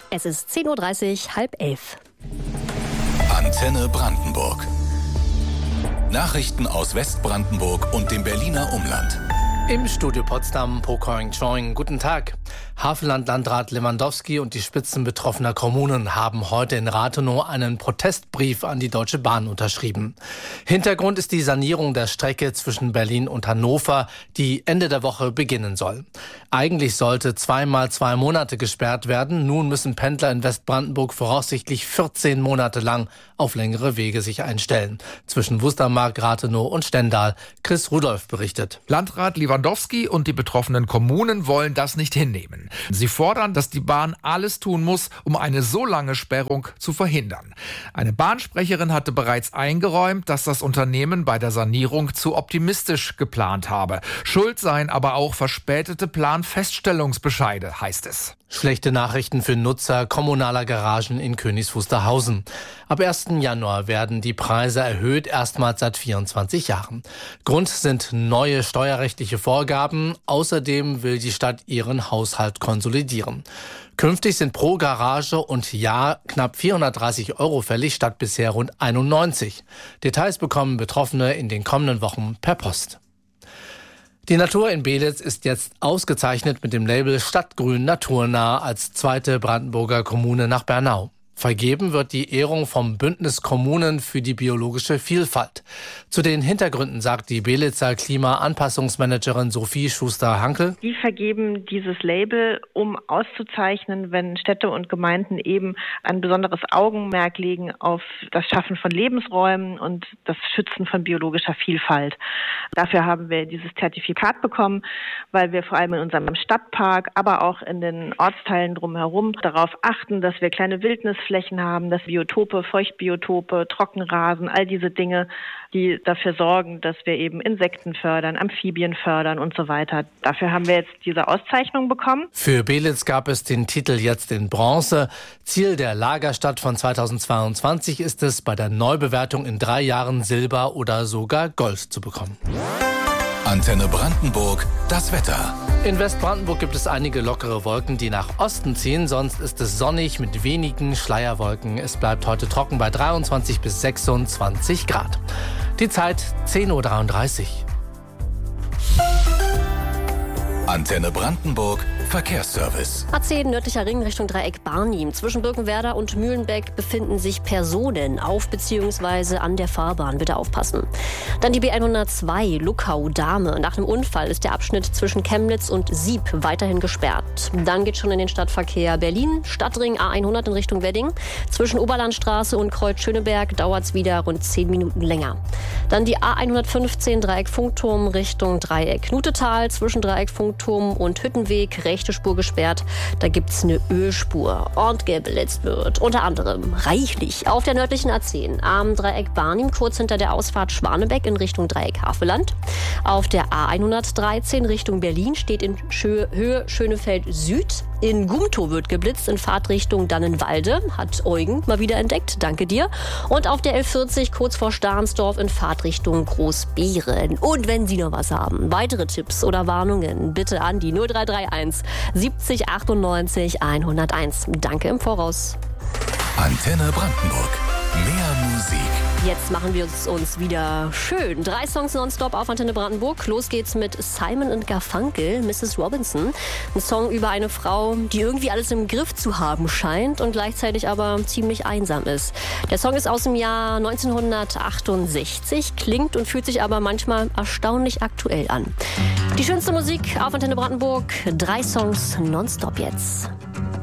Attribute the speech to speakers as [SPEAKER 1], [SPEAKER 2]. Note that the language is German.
[SPEAKER 1] Es ist 10:30 Uhr, 10:30.
[SPEAKER 2] Antenne Brandenburg. Nachrichten aus Westbrandenburg und dem Berliner Umland.
[SPEAKER 3] Im Studio Potsdam, Pocoing Choing. Guten Tag. Havelland-Landrat Lewandowski und die Spitzen betroffener Kommunen haben heute in Rathenow einen Protestbrief an die Deutsche Bahn unterschrieben. Hintergrund ist die Sanierung der Strecke zwischen Berlin und Hannover, die Ende der Woche beginnen soll. Eigentlich sollte 2x2 Monate gesperrt werden. Nun müssen Pendler in Westbrandenburg voraussichtlich 14 Monate lang auf längere Wege sich einstellen. Zwischen Wustermark, Rathenow und Stendal. Chris Rudolph berichtet.
[SPEAKER 4] Landrat Lewandowski und die betroffenen Kommunen wollen das nicht hinnehmen. Sie fordern, dass die Bahn alles tun muss, um eine so lange Sperrung zu verhindern. Eine Bahnsprecherin hatte bereits eingeräumt, dass das Unternehmen bei der Sanierung zu optimistisch geplant habe. Schuld seien aber auch verspätete Planfeststellungsbescheide, heißt es.
[SPEAKER 3] Schlechte Nachrichten für Nutzer kommunaler Garagen in Königs Wusterhausen. Ab 1. Januar werden die Preise erhöht, erstmals seit 24 Jahren. Grund sind neue steuerrechtliche Vorgaben. Außerdem will die Stadt ihren Haushalt konsolidieren. Künftig sind pro Garage und Jahr knapp 430 € fällig, statt bisher rund 91. Details bekommen Betroffene in den kommenden Wochen per Post. Die Natur in Beelitz ist jetzt ausgezeichnet mit dem Label Stadtgrün naturnah als zweite Brandenburger Kommune nach Bernau. Vergeben wird die Ehrung vom Bündnis Kommunen für die biologische Vielfalt. Zu den Hintergründen sagt die Beelitzer Klimaanpassungsmanagerin Sophie Schuster-Hankel.
[SPEAKER 5] Die vergeben dieses Label, um auszuzeichnen, wenn Städte und Gemeinden eben ein besonderes Augenmerk legen auf das Schaffen von Lebensräumen und das Schützen von biologischer Vielfalt. Dafür haben wir dieses Zertifikat bekommen, weil wir vor allem in unserem Stadtpark, aber auch in den Ortsteilen drumherum darauf achten, dass wir kleine Wildnisflächen haben, dass Biotope, Feuchtbiotope, Trockenrasen, all diese Dinge, die dafür sorgen, dass wir eben Insekten fördern, Amphibien fördern und so weiter. Dafür haben wir jetzt diese Auszeichnung bekommen.
[SPEAKER 3] Für Beelitz gab es den Titel jetzt in Bronze. Ziel der Lagerstadt von 2022 ist es, bei der Neubewertung in 3 Jahren Silber oder sogar Gold zu bekommen.
[SPEAKER 2] Antenne Brandenburg, das Wetter.
[SPEAKER 3] In Westbrandenburg gibt es einige lockere Wolken, die nach Osten ziehen. Sonst ist es sonnig mit wenigen Schleierwolken. Es bleibt heute trocken bei 23 bis 26 Grad. Die Zeit 10:33 Uhr.
[SPEAKER 2] Antenne Brandenburg, Verkehrsservice.
[SPEAKER 1] A10 nördlicher Ring Richtung Dreieck Barnim. Zwischen Birkenwerder und Mühlenbeck befinden sich Personen auf bzw. an der Fahrbahn. Bitte aufpassen. Dann die B102 Luckau-Dahme. Nach dem Unfall ist der Abschnitt zwischen Chemnitz und Sieb weiterhin gesperrt. Dann geht schon in den Stadtverkehr Berlin. Stadtring A100 in Richtung Wedding. Zwischen Oberlandstraße und Kreuz Schöneberg dauert es wieder rund 10 Minuten länger. Dann die A115 Dreieck Funkturm Richtung Dreieck Knutetal. Zwischen Dreieck Funkturm und Hüttenweg rechte Spur gesperrt. Da gibt's eine Ölspur und geblitzt wird. Unter anderem reichlich auf der nördlichen A10 am Dreieck Barnim, kurz hinter der Ausfahrt Schwanebeck in Richtung Dreieck Havelland. Auf der A113 Richtung Berlin steht in Höhe Schönefeld Süd. In Gumtow wird geblitzt in Fahrtrichtung Dannenwalde. Hat Eugen mal wieder entdeckt. Danke dir. Und auf der L40 kurz vor Stahnsdorf in Fahrtrichtung Großbeeren. Und wenn Sie noch was haben, weitere Tipps oder Warnungen, bitte an die 0331 70 98 101. Danke im Voraus.
[SPEAKER 2] Antenne Brandenburg. Mehr Musik.
[SPEAKER 1] Jetzt machen wir es uns wieder schön. 3 Songs nonstop auf Antenne Brandenburg. Los geht's mit Simon & Garfunkel, Mrs. Robinson. Ein Song über eine Frau, die irgendwie alles im Griff zu haben scheint und gleichzeitig aber ziemlich einsam ist. Der Song ist aus dem Jahr 1968, klingt und fühlt sich aber manchmal erstaunlich aktuell an. Die schönste Musik auf Antenne Brandenburg. 3 Songs nonstop jetzt.